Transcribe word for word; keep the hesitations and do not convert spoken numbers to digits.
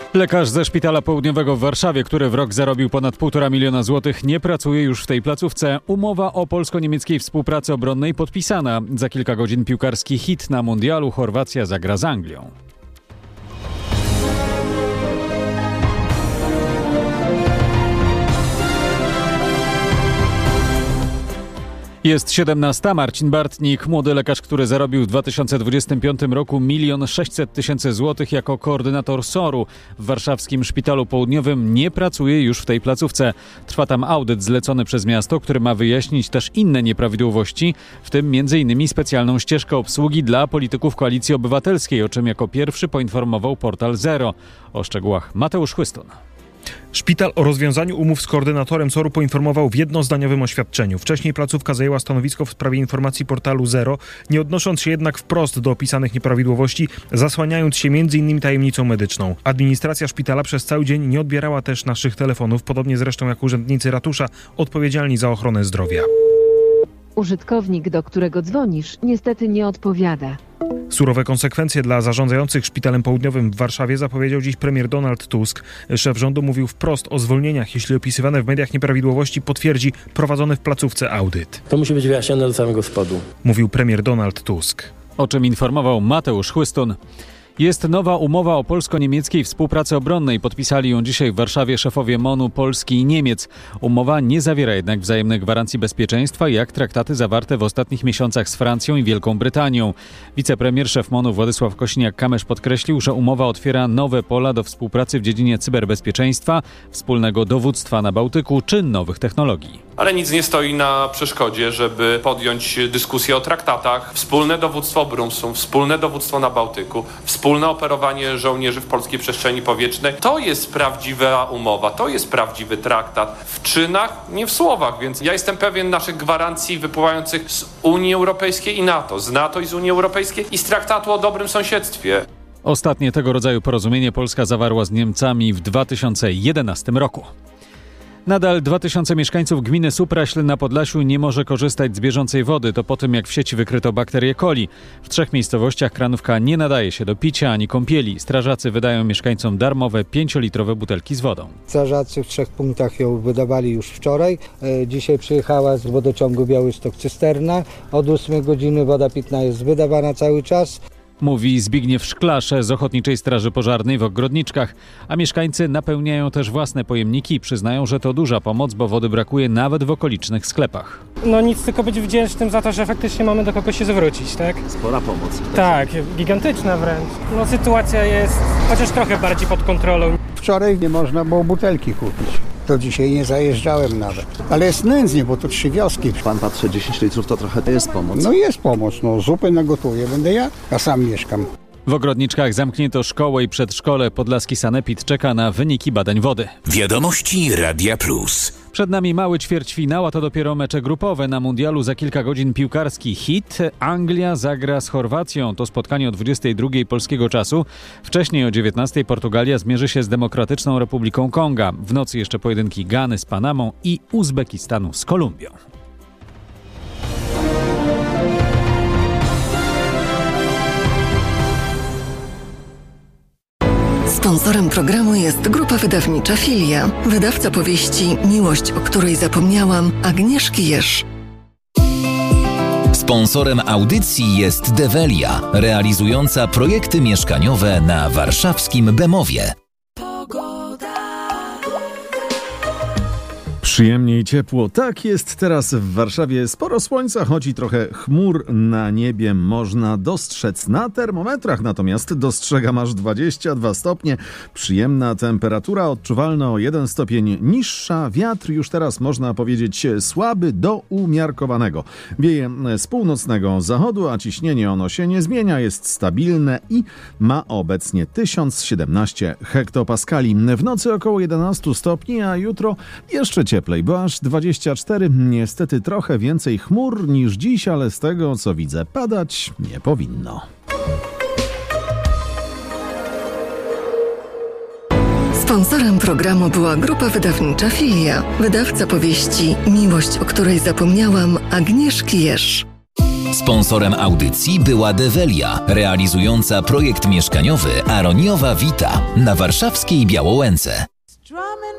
Lekarz ze Szpitala Południowego w Warszawie, który w rok zarobił ponad półtora miliona złotych, nie pracuje już w tej placówce. Umowa o polsko-niemieckiej współpracy obronnej podpisana. Za kilka godzin piłkarski hit na mundialu. Chorwacja zagra z Anglią. Jest siedemnasta. Marcin Bartnik, młody lekarz, który zarobił w dwa tysiące dwudziestym piątym roku milion sześćset tysięcy złotych jako koordynator soru w warszawskim Szpitalu Południowym, nie pracuje już w tej placówce. Trwa tam audyt zlecony przez miasto, który ma wyjaśnić też inne nieprawidłowości, w tym między innymi specjalną ścieżkę obsługi dla polityków Koalicji Obywatelskiej, o czym jako pierwszy poinformował portal Zero. O szczegółach Mateusz Chłystun. Szpital o rozwiązaniu umów z koordynatorem soru poinformował w jednozdaniowym oświadczeniu. Wcześniej placówka zajęła stanowisko w sprawie informacji portalu Zero, nie odnosząc się jednak wprost do opisanych nieprawidłowości, zasłaniając się między innymi tajemnicą medyczną. Administracja szpitala przez cały dzień nie odbierała też naszych telefonów, podobnie zresztą jak urzędnicy ratusza odpowiedzialni za ochronę zdrowia. Użytkownik, do którego dzwonisz, niestety nie odpowiada. Surowe konsekwencje dla zarządzających Szpitalem Południowym w Warszawie zapowiedział dziś premier Donald Tusk. Szef rządu mówił wprost o zwolnieniach, jeśli opisywane w mediach nieprawidłowości potwierdzi prowadzony w placówce audyt. To musi być wyjaśnione do samego spodu. Mówił premier Donald Tusk. O czym informował Mateusz Chłystun. Jest nowa umowa o polsko-niemieckiej współpracy obronnej. Podpisali ją dzisiaj w Warszawie szefowie MON-u Polski i Niemiec. Umowa nie zawiera jednak wzajemnych gwarancji bezpieczeństwa, jak traktaty zawarte w ostatnich miesiącach z Francją i Wielką Brytanią. Wicepremier, szef MON-u Władysław Kosiniak-Kamysz podkreślił, że umowa otwiera nowe pola do współpracy w dziedzinie cyberbezpieczeństwa, wspólnego dowództwa na Bałtyku czy nowych technologii. Ale nic nie stoi na przeszkodzie, żeby podjąć dyskusję o traktatach, wspólne dowództwo Brumsum, wspólne dowództwo na Bałtyku, wspólne operowanie żołnierzy w polskiej przestrzeni powietrznej. To jest prawdziwa umowa, to jest prawdziwy traktat. W czynach, nie w słowach, więc ja jestem pewien naszych gwarancji wypływających z Unii Europejskiej i NATO, z NATO i z Unii Europejskiej i z traktatu o dobrym sąsiedztwie. Ostatnie tego rodzaju porozumienie Polska zawarła z Niemcami w dwa tysiące jedenastym roku. Nadal dwa tysiące mieszkańców gminy Supraśl na Podlasiu nie może korzystać z bieżącej wody. To po tym, jak w sieci wykryto bakterię coli. W trzech miejscowościach kranówka nie nadaje się do picia ani kąpieli. Strażacy wydają mieszkańcom darmowe pięciolitrowe butelki z wodą. Strażacy w trzech punktach ją wydawali już wczoraj. Dzisiaj przyjechała z wodociągu Białystok cysterna. Od ósmej godziny woda pitna jest wydawana cały czas. Mówi Zbigniew Szklasze z Ochotniczej Straży Pożarnej w Ogrodniczkach, a mieszkańcy napełniają też własne pojemniki i przyznają, że to duża pomoc, bo wody brakuje nawet w okolicznych sklepach. No nic, tylko być wdzięcznym za to, że faktycznie mamy do kogo się zwrócić, tak? Spora pomoc. Tak, gigantyczna wręcz. No sytuacja jest chociaż trochę bardziej pod kontrolą. Wczoraj nie można było butelki kupić. To dzisiaj nie zajeżdżałem nawet. Ale jest nędznie, bo to trzy wioski. Pan patrzy, dziesięć litrów to trochę to jest pomoc. No jest pomoc, no zupę nagotuję, będę ja, a sam mieszkam. W Ogrodniczkach zamknięto szkołę i przedszkole. Podlaski Sanepid czeka na wyniki badań wody. Wiadomości Radia Plus. Przed nami mały ćwierćfinał, a to dopiero mecze grupowe. Na mundialu za kilka godzin piłkarski hit. Anglia zagra z Chorwacją. To spotkanie o dwudziestej drugiej polskiego czasu. Wcześniej o dziewiętnastej Portugalia zmierzy się z Demokratyczną Republiką Konga. W nocy jeszcze pojedynki Gany z Panamą i Uzbekistanu z Kolumbią. Sponsorem programu jest grupa wydawnicza Filia. Wydawca powieści Miłość, o której zapomniałam, Agnieszki Jerz. Sponsorem audycji jest Develia, realizująca projekty mieszkaniowe na warszawskim Bemowie. Przyjemnie i ciepło. Tak jest teraz w Warszawie. Sporo słońca, choć i trochę chmur na niebie można dostrzec. Na termometrach natomiast dostrzegam aż dwadzieścia dwa stopnie. Przyjemna temperatura, odczuwalna o jeden stopień niższa. Wiatr już teraz można powiedzieć słaby do umiarkowanego. Wieje z północnego zachodu, a ciśnienie ono się nie zmienia. Jest stabilne i ma obecnie tysiąc siedemnaście hektopaskali. W nocy około jedenaście stopni, a jutro jeszcze cieplej, bo aż dwadzieścia cztery. Niestety trochę więcej chmur niż dziś, ale z tego co widzę padać nie powinno. Sponsorem programu była grupa wydawnicza Filia. Wydawca powieści Miłość, o której zapomniałam, Agnieszki Jerz. Sponsorem audycji była Develia, realizująca projekt mieszkaniowy Aroniowa Vita na warszawskiej Białołęce.